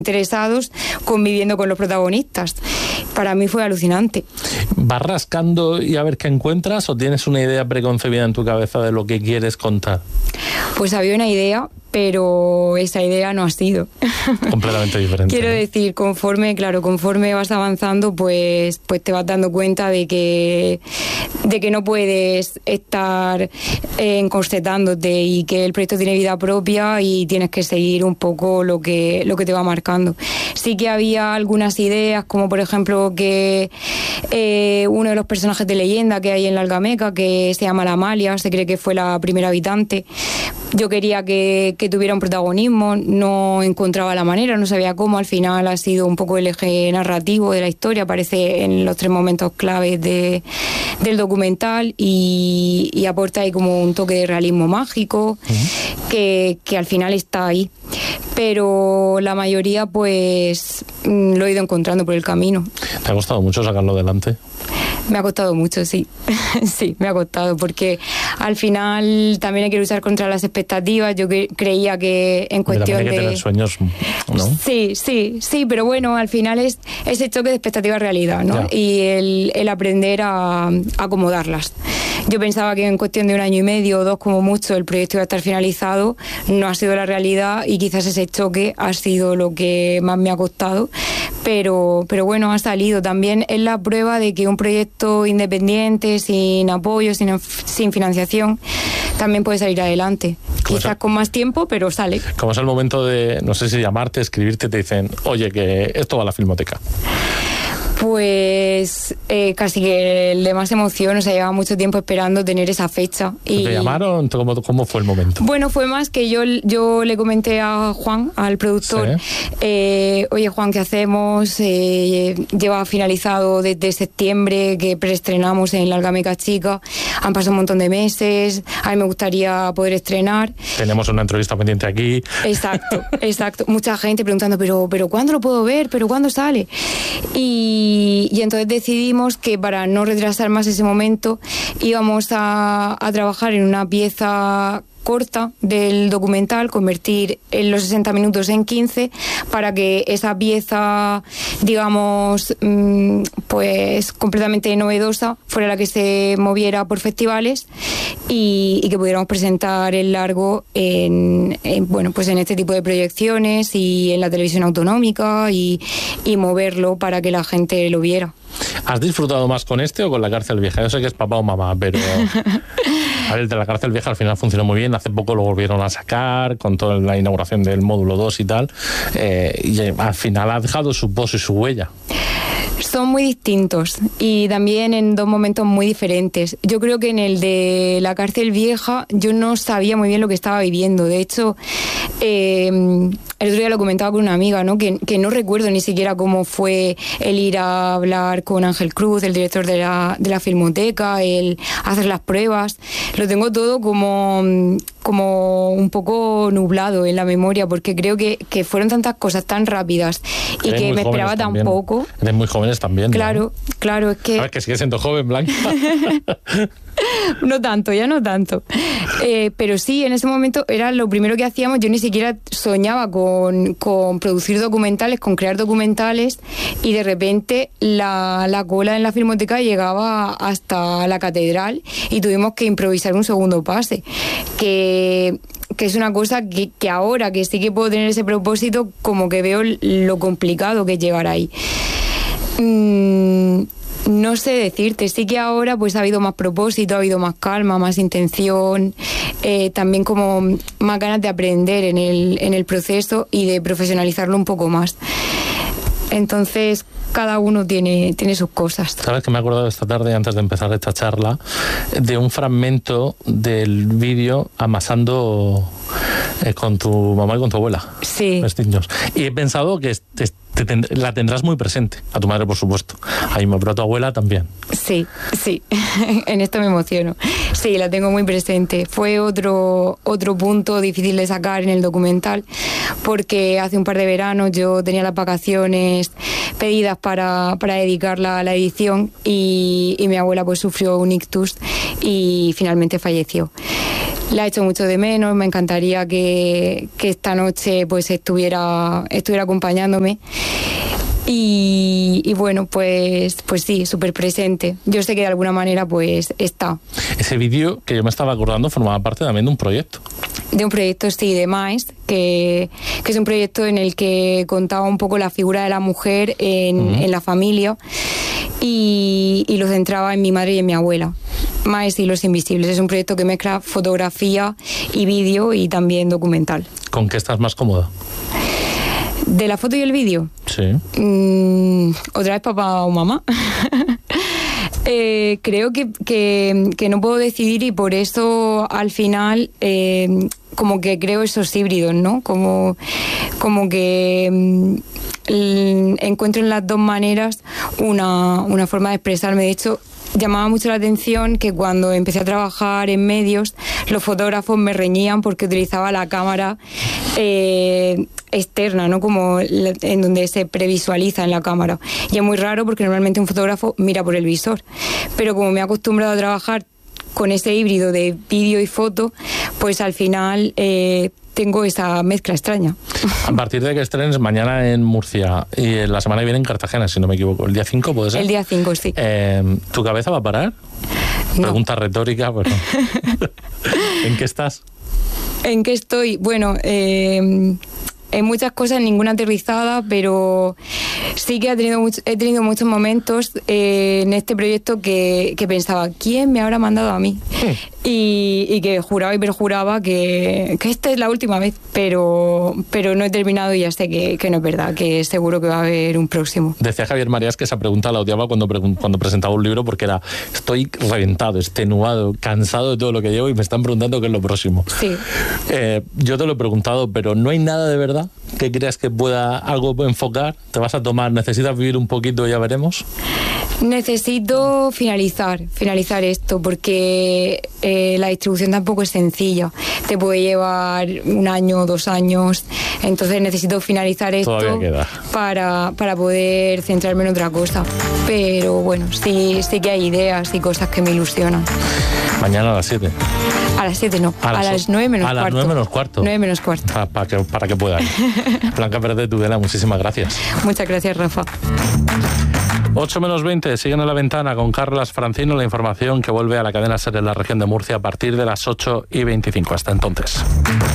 interesados conviviendo con los protagonistas. Para mí fue alucinante. ¿Vas rascando y a ver qué encuentras o tienes una idea preconcebida en tu cabeza de lo que quieres contar? Pues había una idea, pero esa idea no ha sido. Completamente diferente. Quiero decir, conforme vas avanzando, pues te vas dando cuenta de que no puedes estar encorsetándote y que el proyecto tiene vida propia y tienes que seguir un poco lo que te va marcando. Sí que había algunas ideas, como por ejemplo que uno de los personajes de leyenda que hay en la Algameca, que se llama la Amalia, se cree que fue la primera habitante. Yo quería que tuviera un protagonismo, no encontraba la manera, no sabía cómo. Al final ha sido un poco el eje narrativo de la historia, aparece en los 3 momentos claves del documental y aporta ahí como un toque de realismo mágico que al final está ahí. Pero la mayoría pues lo he ido encontrando por el camino. ¿Te ha costado mucho sacarlo adelante? Me ha costado mucho, sí. Sí, me ha costado, porque al final también hay que luchar contra las expectativas. Yo creía que en cuestión hay que tener sueños, ¿no? Sí, pero bueno, al final es ese choque de expectativa-realidad, ¿no? Ya. Y el aprender a acomodarlas. Yo pensaba que en cuestión de 1 año y medio o 2 como mucho el proyecto iba a estar finalizado. No ha sido la realidad y quizás ese choque ha sido lo que más me ha costado. Pero bueno, ha salido. También es la prueba de que un proyecto independiente, sin apoyo, sin financiación, también puede salir adelante. Quizás con más tiempo, pero sale. ¿Cómo es el momento de, no sé si llamarte, escribirte, te dicen, oye, que esto va a la Filmoteca? Pues casi que el de más emoción, o sea, llevaba mucho tiempo esperando tener esa fecha. ¿Te llamaron? ¿Cómo fue el momento? Bueno, fue más que yo le comenté a Juan, al productor, ¿sí? Oye Juan, ¿qué hacemos? Lleva finalizado desde septiembre, que preestrenamos en la Algameca Chica, han pasado un montón de meses, a mí me gustaría poder estrenar. Tenemos una entrevista pendiente aquí. Exacto. Mucha gente preguntando, pero ¿cuándo lo puedo ver? ¿Pero cuándo sale? Y entonces decidimos que para no retrasar más ese momento íbamos a trabajar en una pieza corta del documental, convertir en los 60 minutos en 15 para que esa pieza, digamos, pues completamente novedosa fuera la que se moviera por festivales y que pudiéramos presentar el largo en este tipo de proyecciones y en la televisión autonómica y moverlo para que la gente lo viera. ¿Has disfrutado más con este o con La Cárcel Vieja? Yo sé que es papá o mamá, pero a ver, el de La Cárcel Vieja al final funcionó muy bien. Hace poco lo volvieron a sacar con toda la inauguración del módulo 2 y tal, y al final ha dejado su voz y su huella. Son muy distintos y también en 2 momentos muy diferentes. Yo creo que en el de La Cárcel Vieja yo no sabía muy bien lo que estaba viviendo. De hecho, el otro día lo comentaba con una amiga, ¿no? Que no recuerdo ni siquiera cómo fue el ir a hablar con Ángel Cruz, el director de la Filmoteca, el hacer las pruebas. Lo tengo todo como un poco nublado en la memoria, porque creo que fueron tantas cosas tan rápidas y que me esperaba tan poco. Eres muy jóvenes también, Claro, ¿no? Claro, es que... A ver, que sigues siendo joven, Blanca. No tanto. Pero sí, en ese momento era lo primero que hacíamos. Yo ni siquiera soñaba con producir documentales, con crear documentales, y de repente la cola en la Filmoteca llegaba hasta la catedral y tuvimos que improvisar un segundo pase, que es una cosa que ahora que sí que puedo tener ese propósito, como que veo lo complicado que es llegar ahí. No sé decirte, sí que ahora pues ha habido más propósito, ha habido más calma, más intención, también como más ganas de aprender en el proceso y de profesionalizarlo un poco más. Entonces cada uno tiene sus cosas. ¿Sabes que me he acordado esta tarde, antes de empezar esta charla, de un fragmento del vídeo amasando con tu mamá y con tu abuela? Sí. Y he pensado que la tendrás muy presente, a tu madre por supuesto, pero a tu abuela también. Sí, en esto me emociono. Sí, la tengo muy presente. Fue otro punto difícil de sacar en el documental, porque hace un par de veranos yo tenía las vacaciones pedidas para dedicarla a la edición y mi abuela pues sufrió un ictus y finalmente falleció. La echo mucho de menos, me encantaría que esta noche pues estuviera acompañándome. Y bueno, pues sí, súper presente. Yo sé que de alguna manera pues está. Ese vídeo que yo me estaba acordando formaba parte también de un proyecto. De un proyecto, sí, de MAES, que es un proyecto en el que contaba un poco la figura de la mujer en la familia y lo centraba en mi madre y en mi abuela. MAES y los Invisibles es un proyecto que mezcla fotografía y vídeo y también documental. ¿Con qué estás más cómoda? ¿De la foto y el vídeo? Sí. ¿Otra vez papá o mamá? Creo que no puedo decidir y por eso al final como que creo esos híbridos, ¿no? Como que encuentro en las dos maneras una forma de expresarme. De hecho, llamaba mucho la atención que cuando empecé a trabajar en medios, los fotógrafos me reñían porque utilizaba la cámara externa, ¿no? Como en donde se previsualiza en la cámara. Y es muy raro porque normalmente un fotógrafo mira por el visor. Pero como me he acostumbrado a trabajar con ese híbrido de vídeo y foto, pues al final tengo esa mezcla extraña. A partir de que estrenes mañana en Murcia y la semana que viene en Cartagena, si no me equivoco, ¿el día 5 puede ser? El día 5, sí. ¿Tu cabeza va a parar? No. Pregunta retórica, pero ¿en qué estás? ¿En qué estoy? Bueno, en muchas cosas, ninguna aterrizada, pero sí que he tenido muchos momentos en este proyecto que pensaba, ¿quién me habrá mandado a mí? Y que juraba y perjuraba que esta es la última vez, pero no he terminado y ya sé que no es verdad, que seguro que va a haber un próximo. Decía Javier Marías que esa pregunta la odiaba cuando presentaba un libro porque era, estoy reventado, extenuado, cansado de todo lo que llevo y me están preguntando qué es lo próximo. Sí. Yo te lo he preguntado, pero ¿no hay nada de verdad que creas que pueda algo enfocar? ¿Te vas a tomar? ¿Necesitas vivir un poquito y ya veremos? Necesito finalizar esto porque la distribución tampoco es sencilla. Te puede llevar 1 año, 2 años. Entonces necesito finalizar esto para poder centrarme en otra cosa. Pero bueno, sí que hay ideas y cosas que me ilusionan. Mañana a las 7. A las 7 no, a las 9 menos cuarto. A las 9 menos cuarto. 9 menos cuarto. Para que puedas. Blanca Pérez de Tudela, muchísimas gracias. Muchas gracias, Rafa. 8 menos 20, siguen en La Ventana con Carlas Francino, la información que vuelve a la cadena SER en la región de Murcia a partir de las 8:25. Hasta entonces.